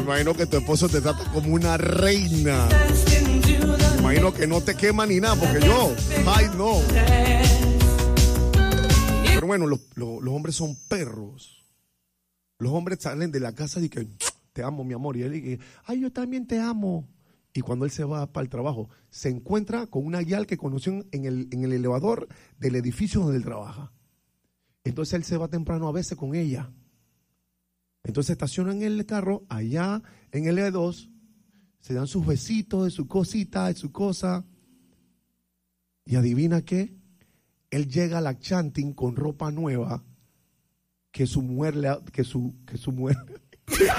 Me imagino que tu esposo te trata como una reina. Me imagino que no te quema ni nada, porque yo, ay no. Pero bueno, los hombres son perros. Los hombres salen de la casa y dicen, te amo, mi amor. Y él dice, ay, yo también te amo. Y cuando él se va para el trabajo, se encuentra con una guial que conoció en el elevador del edificio donde él trabaja. Entonces él se va temprano a veces con ella. Entonces estacionan el carro allá en el E2, se dan sus besitos, de su cosita, de su cosa. Y adivina qué, él llega a la chanting con ropa nueva que su mujer